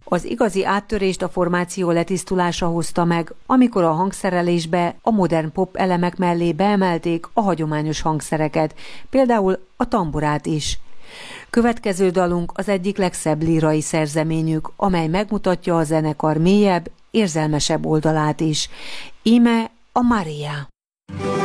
Az igazi áttörést a formáció letisztulása hozta meg, amikor a hangszerelésbe a modern pop elemek mellé beemelték a hagyományos hangszereket, például a tamburát is. Következő dalunk az egyik legszebb lírai szerzeményük, amely megmutatja a zenekar mélyebb, érzelmesebb oldalát is. Íme a Maria.